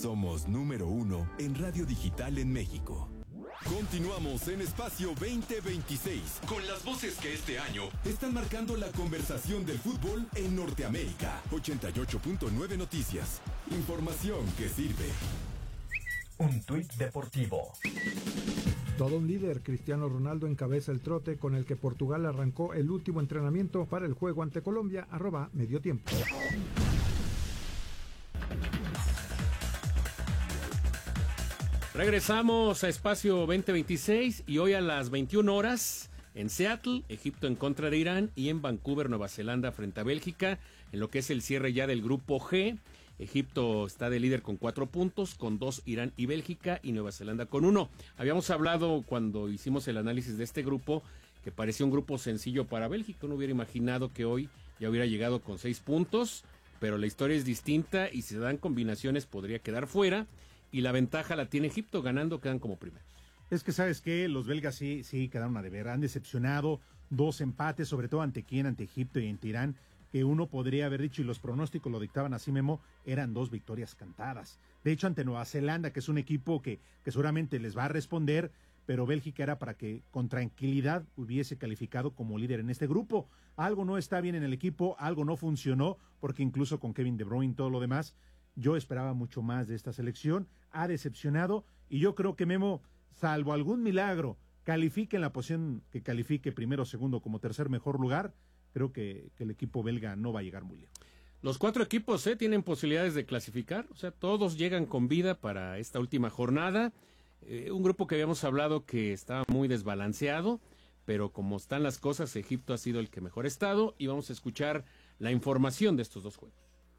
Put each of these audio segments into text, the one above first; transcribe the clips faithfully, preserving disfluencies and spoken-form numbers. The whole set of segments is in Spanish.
Somos número uno en radio digital en México. Continuamos en Espacio veinte veintiséis con las voces que este año están marcando la conversación del fútbol en Norteamérica. ochenta y ocho punto nueve Noticias. Información que sirve. Un tuit deportivo. Todo un líder, Cristiano Ronaldo encabeza el trote con el que Portugal arrancó el último entrenamiento para el juego ante Colombia, arroba medio tiempo. Regresamos a Espacio veinte veintiséis y hoy a las veintiuna horas en Seattle, Egipto en contra de Irán, y en Vancouver, Nueva Zelanda frente a Bélgica, en lo que es el cierre ya del grupo G. Egipto está de líder con cuatro puntos, con dos Irán y Bélgica, y Nueva Zelanda con uno. Habíamos hablado cuando hicimos el análisis de este grupo que parecía un grupo sencillo para Bélgica. Uno hubiera imaginado que hoy ya hubiera llegado con seis puntos, pero la historia es distinta y si se dan combinaciones podría quedar fuera. Y la ventaja la tiene Egipto, ganando quedan como primeros. Es que, ¿sabes qué? Los belgas sí, sí quedaron a deber, han decepcionado, dos empates, sobre todo ante quién, ante Egipto y ante Irán, que uno podría haber dicho, y los pronósticos lo dictaban así, Memo, eran dos victorias cantadas. De hecho, ante Nueva Zelanda, que es un equipo que, que seguramente les va a responder, pero Bélgica era para que con tranquilidad hubiese calificado como líder en este grupo. Algo no está bien en el equipo, algo no funcionó, porque incluso con Kevin De Bruyne y todo lo demás, yo esperaba mucho más de esta selección, ha decepcionado, y yo creo que Memo, salvo algún milagro, califique en la posición que califique, primero, segundo, como tercer mejor lugar, creo que, que el equipo belga no va a llegar muy lejos. Los cuatro equipos eh, tienen posibilidades de clasificar, o sea, todos llegan con vida para esta última jornada. Eh, un grupo que habíamos hablado que estaba muy desbalanceado, pero como están las cosas, Egipto ha sido el que mejor ha estado, y vamos a escuchar la información de estos dos juegos.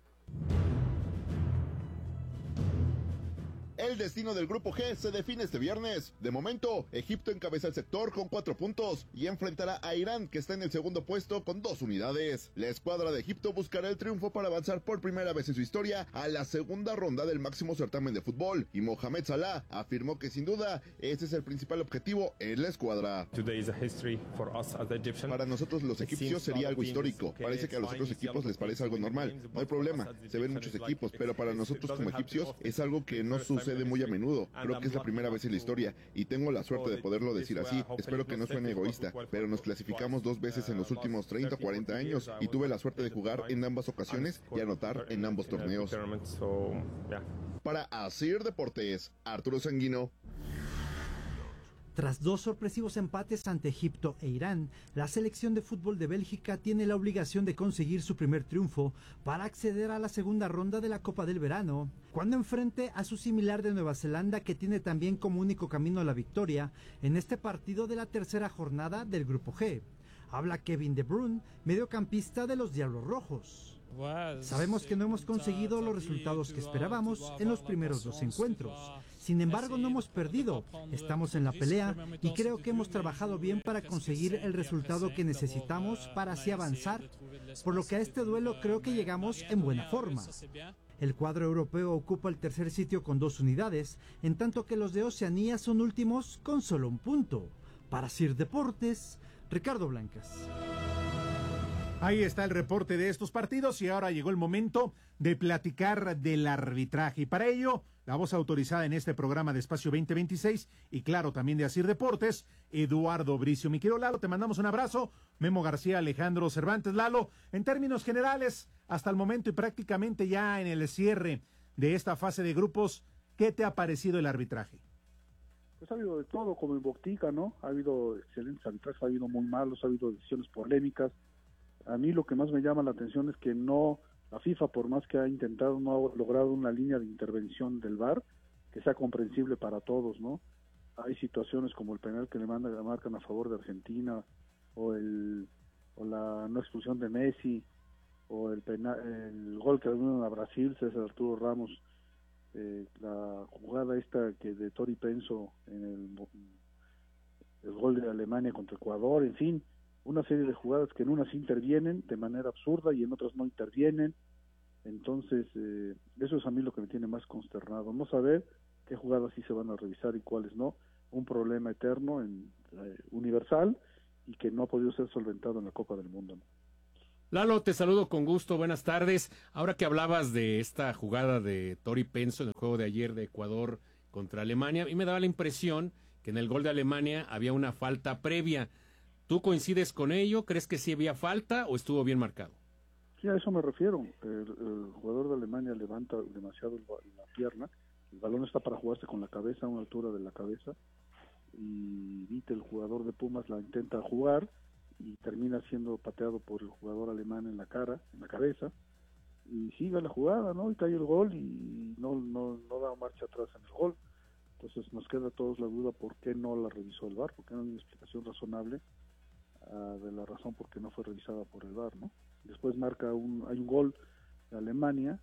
El destino del grupo G se define este viernes. De momento, Egipto encabeza el sector con cuatro puntos y enfrentará a Irán, que está en el segundo puesto con dos unidades. La escuadra de Egipto buscará el triunfo para avanzar por primera vez en su historia a la segunda ronda del máximo certamen de fútbol, y Mohamed Salah afirmó que sin duda ese es el principal objetivo en la escuadra. Para nosotros los egipcios sería algo histórico. Parece que a los otros equipos les parece algo normal. No hay problema, se ven muchos equipos, pero para nosotros como egipcios es algo que no sucede muy a menudo. Creo que es la primera vez en la historia y tengo la suerte de poderlo decir así. Espero que no suene egoísta, pero nos clasificamos dos veces en los últimos treinta o cuarenta años y tuve la suerte de jugar en ambas ocasiones y anotar en ambos torneos. Para Asir Deportes, Arturo Sanguino. Tras dos sorpresivos empates ante Egipto e Irán, la selección de fútbol de Bélgica tiene la obligación de conseguir su primer triunfo para acceder a la segunda ronda de la Copa del Verano, cuando enfrente a su similar de Nueva Zelanda, que tiene también como único camino a la victoria en este partido de la tercera jornada del Grupo G. Habla Kevin De Bruyne, mediocampista de los Diablos Rojos. Sabemos que no hemos conseguido los resultados que esperábamos en los primeros dos encuentros. Sin embargo, no hemos perdido. Estamos en la pelea y creo que hemos trabajado bien para conseguir el resultado que necesitamos para así avanzar, por lo que a este duelo creo que llegamos en buena forma. El cuadro europeo ocupa el tercer sitio con dos unidades, en tanto que los de Oceanía son últimos con solo un punto. Para Sir Deportes, Ricardo Blancas. Ahí está el reporte de estos partidos y ahora llegó el momento de platicar del arbitraje. Y para ello, la voz autorizada en este programa de Espacio veinte veintiséis y claro, también de Asir Deportes, Eduardo Bricio. Mi querido Lalo, te mandamos un abrazo. Memo García, Alejandro Cervantes. Lalo, en términos generales, hasta el momento y prácticamente ya en el cierre de esta fase de grupos, ¿qué te ha parecido el arbitraje? Pues ha habido de todo, como en Botica, ¿no? Ha habido excelentes arbitrajes, ha habido muy malos, ha habido decisiones polémicas. A mí lo que más me llama la atención es que no, la FIFA, por más que ha intentado, no ha logrado una línea de intervención del V A R que sea comprensible para todos, ¿no? Hay situaciones como el penal que le mandan, marcan a favor de Argentina, o el o la no expulsión de Messi, o el penal, el gol que le dieron a Brasil, César Arturo Ramos, eh, la jugada esta que de Tori Penso en el, el gol de Alemania contra Ecuador, en fin, una serie de jugadas que en unas intervienen de manera absurda y en otras no intervienen. Entonces, eh, eso es a mí lo que me tiene más consternado, no saber qué jugadas sí se van a revisar y cuáles no, un problema eterno, en, eh, universal, y que no ha podido ser solventado en la Copa del Mundo, ¿no? Lalo, te saludo con gusto, buenas tardes. Ahora que hablabas de esta jugada de Tori Penso en el juego de ayer de Ecuador contra Alemania, a mí me daba la impresión que en el gol de Alemania había una falta previa. ¿Tú coincides con ello? ¿Crees que sí había falta o estuvo bien marcado? Sí, a eso me refiero. El, el jugador de Alemania levanta demasiado la pierna, el balón está para jugarse con la cabeza, a una altura de la cabeza, y Vite, el jugador de Pumas, la intenta jugar y termina siendo pateado por el jugador alemán en la cara, en la cabeza, y sigue la jugada, ¿no? Y cae el gol y no, no, no da marcha atrás en el gol. Entonces nos queda a todos la duda por qué no la revisó el V A R, porque no hay una explicación razonable uh, de la razón por qué no fue revisada por el V A R, ¿no? Después marca un, hay un gol de Alemania,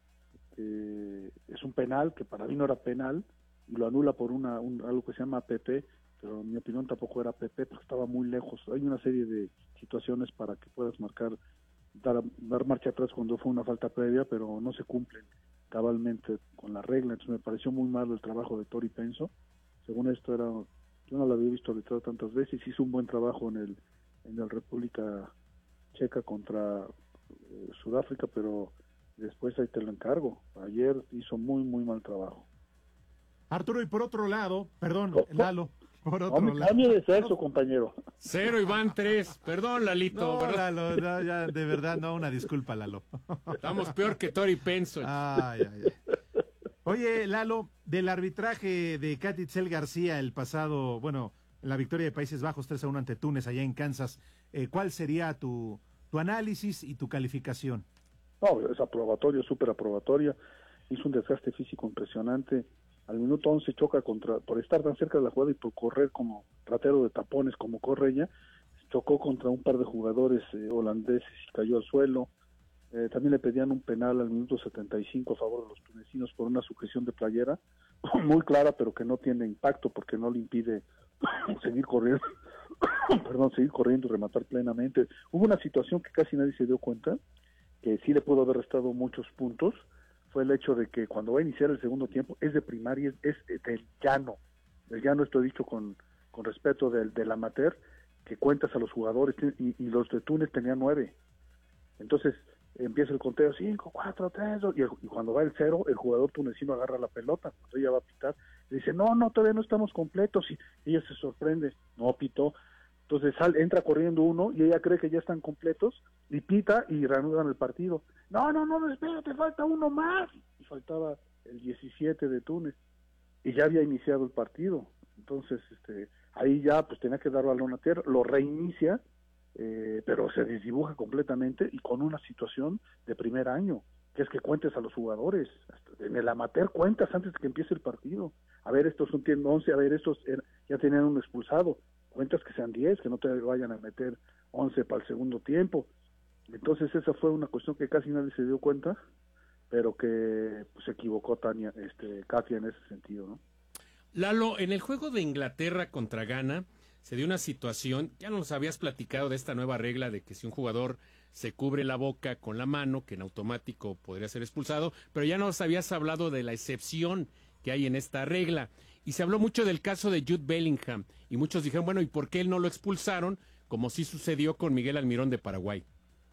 eh, es un penal que para mí no era penal, y lo anula por una un, algo que se llama P P, pero en mi opinión tampoco era P P porque estaba muy lejos. Hay una serie de situaciones para que puedas marcar, dar, dar marcha atrás cuando fue una falta previa, pero no se cumplen cabalmente con la regla. Entonces me pareció muy malo el trabajo de Tori Penso. Según esto era, yo no lo había visto arbitrado tantas veces, hizo un buen trabajo en el en el República Checa contra eh, Sudáfrica, pero después ahí te lo encargo. Ayer hizo muy muy mal trabajo. Arturo, y por otro lado, perdón, Lalo, por otro no, lado. Cambio de sexo, compañero. Cero y van tres. Perdón, Lalito. No, Lalo, no, ya, de verdad, no, una disculpa, Lalo. Estamos peor que Tori Penso. Ay, ay, ay. Oye, Lalo, del arbitraje de Katy Itzel García el pasado, bueno, la victoria de Países Bajos tres a uno ante Túnez allá en Kansas, eh, ¿cuál sería tu, tu análisis y tu calificación? No, es aprobatoria, súper aprobatoria. Hizo un desgaste físico impresionante. Al minuto once choca contra, por estar tan cerca de la jugada y por correr como ratero de tapones como corre ella, chocó contra un par de jugadores eh, holandeses y cayó al suelo. Eh, también le pedían un penal al minuto setenta y cinco a favor de los tunecinos por una sujeción de playera, muy clara, pero que no tiene impacto porque no le impide seguir corriendo, perdón, seguir corriendo y rematar plenamente. Hubo una situación que casi nadie se dio cuenta, que sí le pudo haber restado muchos puntos, fue el hecho de que cuando va a iniciar el segundo tiempo es de primaria, es, es del llano, del llano, esto dicho con, con respeto del, del amateur, que cuentas a los jugadores, y, y los de Túnez tenían nueve. Entonces empieza el conteo, cinco, cuatro, tres, y, y cuando va el cero, el jugador tunecino agarra la pelota, cuando ella va a pitar, le dice, no, no, todavía no estamos completos, y ella se sorprende, no pitó. Entonces sal, entra corriendo uno y ella cree que ya están completos y pita y reanudan el partido. No, no, no, espérate, falta uno más. Y faltaba el diecisiete de Túnez y ya había iniciado el partido. Entonces este, ahí ya pues tenía que dar balón a tierra, lo reinicia, eh, pero se desdibuja completamente y con una situación de primer año, que es que cuentes a los jugadores. En el amateur cuentas antes de que empiece el partido. A ver, estos son tienen once, a ver, estos ya tenían un expulsado. Cuentas que sean diez, que no te vayan a meter once para el segundo tiempo. Entonces esa fue una cuestión que casi nadie se dio cuenta, pero que pues, se equivocó Tania, este, Katia en ese sentido, ¿no? Lalo, en el juego de Inglaterra contra Ghana se dio una situación, ya nos habías platicado de esta nueva regla de que si un jugador se cubre la boca con la mano, que en automático podría ser expulsado, pero ya nos habías hablado de la excepción que hay en esta regla. Y se habló mucho del caso de Jude Bellingham, y muchos dijeron, bueno, ¿y por qué él no lo expulsaron? Como sí sucedió con Miguel Almirón de Paraguay.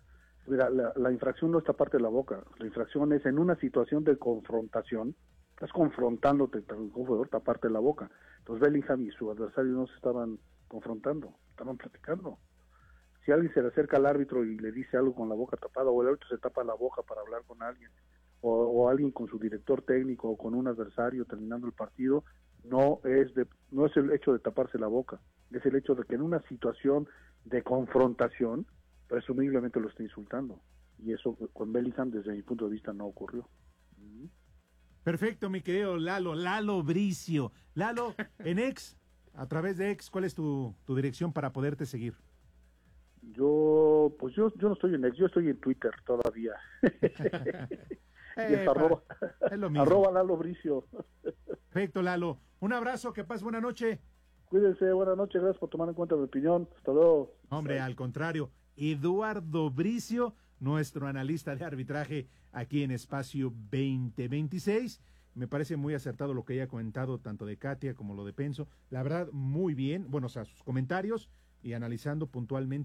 Mira, la, la infracción no está parte de la boca, la infracción es en una situación de confrontación, estás confrontándote con un jugador, está parte de la boca. Entonces Bellingham y su adversario no se estaban confrontando, estaban platicando. Si alguien se le acerca al árbitro y le dice algo con la boca tapada, o el árbitro se tapa la boca para hablar con alguien, o, o alguien con su director técnico o con un adversario terminando el partido, no es de, no es el hecho de taparse la boca, es el hecho de que en una situación de confrontación presumiblemente lo está insultando, y eso con Bellingham desde mi punto de vista no ocurrió. Perfecto, mi querido Lalo, Lalo Bricio. Lalo, en X, a través de X, ¿cuál es tu, tu dirección para poderte seguir? Yo, pues yo, yo no estoy en X, yo estoy en Twitter todavía. Y es, arroba, es lo mismo. arroba Lalo Bricio. Perfecto, Lalo. Un abrazo, que pases buena noche. Cuídense, buenas noches, gracias por tomar en cuenta mi opinión. Hasta luego. Hombre, Bye. Al contrario, Eduardo Bricio, nuestro analista de arbitraje aquí en Espacio veinte veintiséis. Me parece muy acertado lo que ella ha comentado, tanto de Katia como lo de Penso. La verdad, muy bien. Bueno, o sea, sus comentarios y analizando puntualmente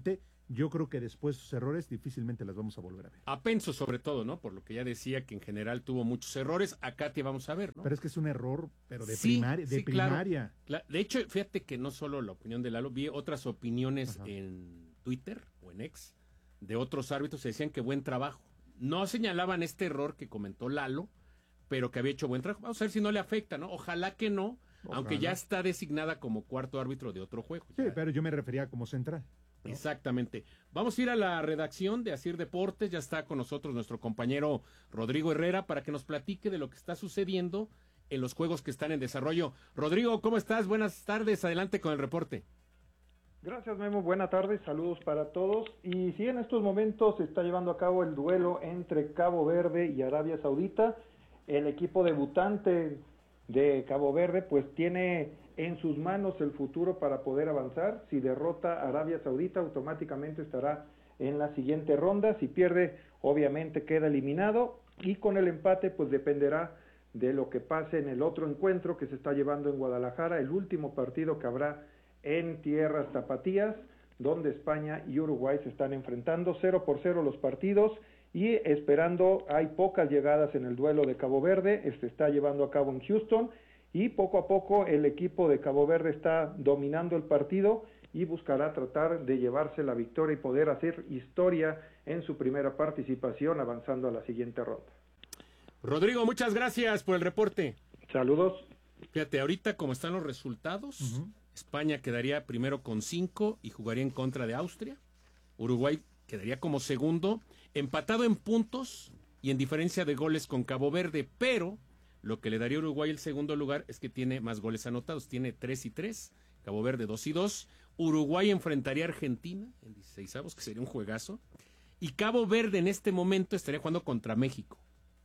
yo creo que después de sus errores difícilmente las vamos a volver a ver. A Penso sobre todo, ¿no? Por lo que ya decía que en general tuvo muchos errores, acá te vamos a ver, ¿no? Pero es que es un error, pero de, sí, primaria, de sí, primaria. Claro. De hecho, fíjate que no solo la opinión de Lalo, vi otras opiniones Ajá. en Twitter o en X de otros árbitros que decían que buen trabajo. No señalaban este error que comentó Lalo, pero que había hecho buen trabajo. Vamos a ver si no le afecta, ¿no? Ojalá que no, Ojalá. aunque ya está designada como cuarto árbitro de otro juego. Sí, ya. Pero yo me refería como central. ¿No? Exactamente. Vamos a ir a la redacción de Asir Deportes. Ya está con nosotros nuestro compañero Rodrigo Herrera para que nos platique de lo que está sucediendo en los juegos que están en desarrollo. Rodrigo, ¿cómo estás? Buenas tardes. Adelante con el reporte. Gracias, Memo. Buenas tardes. Saludos para todos. Y sí, en estos momentos se está llevando a cabo el duelo entre Cabo Verde y Arabia Saudita. El equipo debutante de Cabo Verde pues tiene en sus manos el futuro para poder avanzar. Si derrota a Arabia Saudita, automáticamente estará en la siguiente ronda. Si pierde, obviamente queda eliminado, y con el empate pues dependerá de lo que pase en el otro encuentro que se está llevando en Guadalajara, el último partido que habrá en tierras tapatías, donde España y Uruguay se están enfrentando. Cero por cero los partidos, y esperando, hay pocas llegadas en el duelo de Cabo Verde. Se está llevando a cabo en Houston, y poco a poco el equipo de Cabo Verde está dominando el partido y buscará tratar de llevarse la victoria y poder hacer historia en su primera participación, avanzando a la siguiente ronda. Rodrigo, muchas gracias por el reporte. Saludos. Fíjate, ahorita como están los resultados, uh-huh. España quedaría primero con cinco y jugaría en contra de Austria. Uruguay quedaría como segundo, empatado en puntos y en diferencia de goles con Cabo Verde, pero lo que le daría a Uruguay el segundo lugar es que tiene más goles anotados, tiene tres y tres, Cabo Verde dos y dos, Uruguay enfrentaría a Argentina en dieciseisavos, que sería un juegazo, y Cabo Verde en este momento estaría jugando contra México.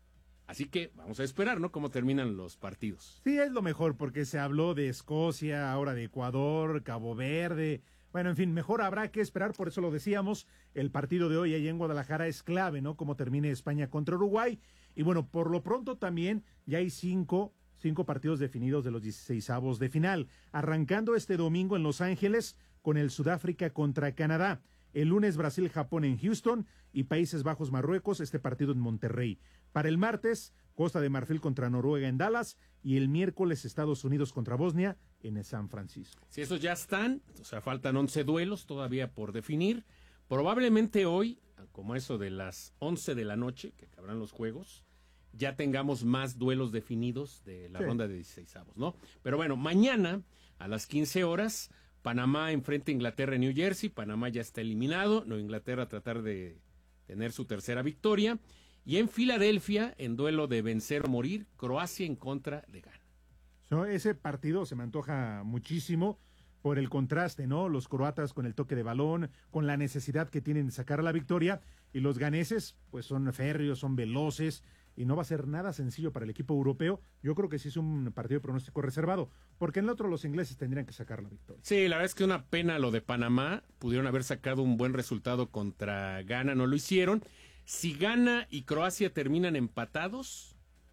Así que vamos a esperar, ¿no?, cómo terminan los partidos. Sí, es lo mejor, porque se habló de Escocia, ahora de Ecuador, Cabo Verde. Bueno, en fin, mejor habrá que esperar, por eso lo decíamos, el partido de hoy ahí en Guadalajara es clave, ¿no?, cómo termine España contra Uruguay. Y bueno, por lo pronto también ya hay cinco, cinco partidos definidos de los dieciseisavos de final, arrancando este domingo en Los Ángeles con el Sudáfrica contra Canadá. El lunes Brasil-Japón en Houston y Países Bajos-Marruecos, este partido en Monterrey. Para el martes, Costa de Marfil contra Noruega en Dallas, y el miércoles Estados Unidos contra Bosnia en San Francisco. Si esos ya están, o sea, faltan once duelos todavía por definir. Probablemente hoy, como eso de las once de la noche, que acabarán los juegos, ya tengamos más duelos definidos de la sí. ronda de dieciseisavos, ¿no? Pero bueno, mañana a las quince horas, Panamá enfrenta a Inglaterra en New Jersey. Panamá ya está eliminado, Nueva Inglaterra a tratar de tener su tercera victoria. Y en Filadelfia, en duelo de vencer o morir, Croacia en contra de Ghana. So, ese partido se me antoja muchísimo por el contraste, ¿no? Los croatas con el toque de balón, con la necesidad que tienen de sacar la victoria, y los ganeses, pues son férreos, son veloces, y no va a ser nada sencillo para el equipo europeo. Yo creo que sí es un partido de pronóstico reservado, porque en el otro los ingleses tendrían que sacar la victoria. Sí, la verdad es que una pena lo de Panamá. Pudieron haber sacado un buen resultado contra Ghana, no lo hicieron. Si Ghana y Croacia terminan empatados,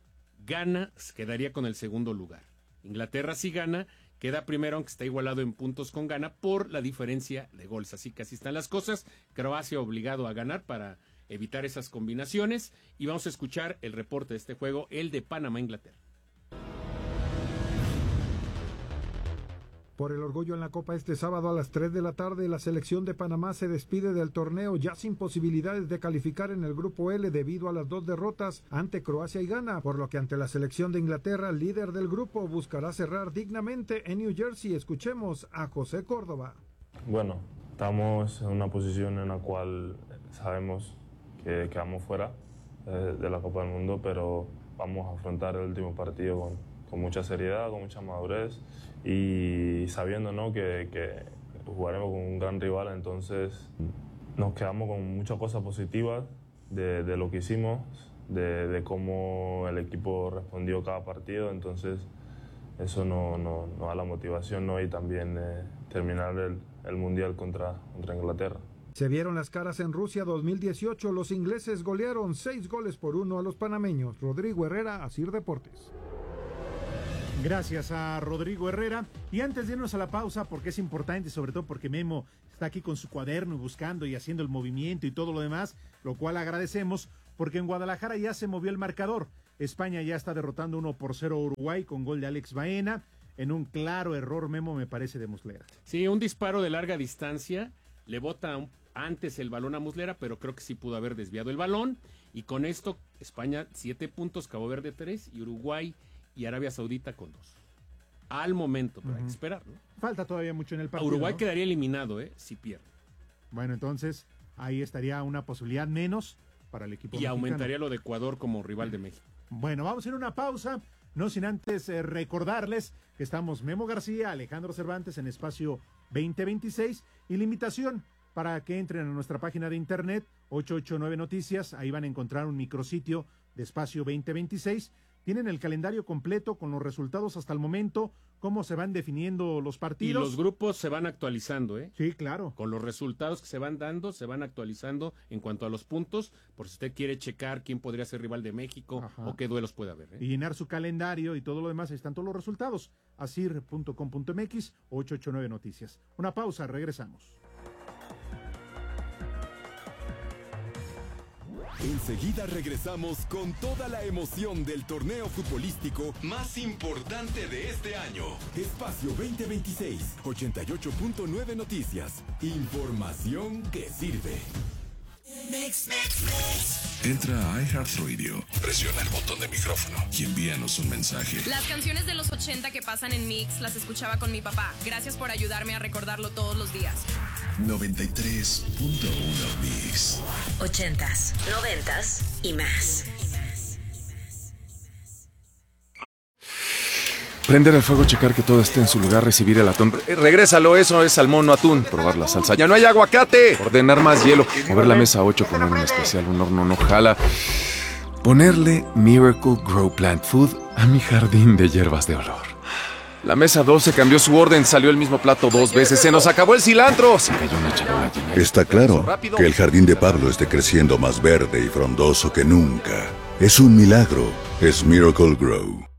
Ghana quedaría con el segundo lugar. Inglaterra, si gana, queda primero, aunque está igualado en puntos con Ghana por la diferencia de goles. Así que así están las cosas. Croacia obligado a ganar para evitar esas combinaciones. Y vamos a escuchar el reporte de este juego, el de Panamá-Inglaterra. Por el orgullo en la Copa este sábado a las tres de la tarde, la selección de Panamá se despide del torneo ya sin posibilidades de calificar en el grupo L debido a las dos derrotas ante Croacia y Ghana, por lo que ante la selección de Inglaterra, líder del grupo, buscará cerrar dignamente en New Jersey. Escuchemos a José Córdoba. Bueno, estamos en una posición en la cual sabemos que quedamos fuera eh, de la Copa del Mundo, pero vamos a afrontar el último partido con, con mucha seriedad, con mucha madurez, y sabiendo, ¿no?, que, que jugaremos con un gran rival. Entonces nos quedamos con muchas cosas positivas de, de lo que hicimos, de, de cómo el equipo respondió cada partido. Entonces eso nos no, no da la motivación, ¿no?, y también eh, terminar el, el Mundial contra, contra Inglaterra. Se vieron las caras en Rusia dos mil dieciocho. Los ingleses golearon seis goles por uno a los panameños. Rodrigo Herrera, Asir Deportes. Gracias a Rodrigo Herrera. Y antes de irnos a la pausa, porque es importante, sobre todo porque Memo está aquí con su cuaderno buscando y haciendo el movimiento y todo lo demás, lo cual agradecemos, porque en Guadalajara ya se movió el marcador. España ya está derrotando uno por cero a Uruguay con gol de Alex Baena, en un claro error, Memo, me parece, de Muslera. Sí, un disparo de larga distancia, le bota un, antes el balón a Muslera, pero creo que sí pudo haber desviado el balón, y con esto España siete puntos, Cabo Verde tres, y Uruguay y Arabia Saudita con dos. Al momento, pero uh-huh. hay que esperar, ¿no? Falta todavía mucho en el partido. Uruguay ¿no? quedaría eliminado, ¿eh? Si pierde. Bueno, entonces ahí estaría una posibilidad menos para el equipo y mexicano. Aumentaría lo de Ecuador como rival de México. Bueno, vamos a ir a una pausa, no sin antes eh, recordarles que estamos Memo García, Alejandro Cervantes en Espacio veinte veintiséis, y la invitación para que entren a nuestra página de internet ochocientos ochenta y nueve Noticias, ahí van a encontrar un micrositio de Espacio veinte veintiséis. Tienen el calendario completo con los resultados hasta el momento, cómo se van definiendo los partidos. Y los grupos se van actualizando, ¿eh? Sí, claro. Con los resultados que se van dando, se van actualizando en cuanto a los puntos, por si usted quiere checar quién podría ser rival de México. Ajá. O qué duelos puede haber, ¿eh? Y llenar su calendario y todo lo demás, ahí están todos los resultados. asir punto com punto mx, ochocientos ochenta y nueve Noticias. Una pausa, regresamos. Enseguida regresamos con toda la emoción del torneo futbolístico más importante de este año. Espacio veinte veintiséis, ochenta y ocho punto nueve Noticias. Información que sirve. Mix, mix, mix. Entra a iHeartRadio, presiona el botón de micrófono y envíanos un mensaje. Las canciones de los ochenta que pasan en Mix las escuchaba con mi papá. Gracias por ayudarme a recordarlo todos los días. noventa y tres punto uno Mix. Ochentas, noventas y más. Prender el fuego, checar que todo esté en su lugar, recibir el atún. Eh, regrésalo, eso es salmón, no atún. Probar la salsa. ¡Ya no hay aguacate! Ordenar más hielo. Mover la mesa ocho con un especial, un horno no jala. Ponerle Miracle Grow Plant Food a mi jardín de hierbas de olor. La mesa doce cambió su orden, salió el mismo plato dos veces. ¡Se nos acabó el cilantro! Se cayó una charola llena. Está claro que el jardín de Pablo esté creciendo más verde y frondoso que nunca. Es un milagro. Es Miracle Grow.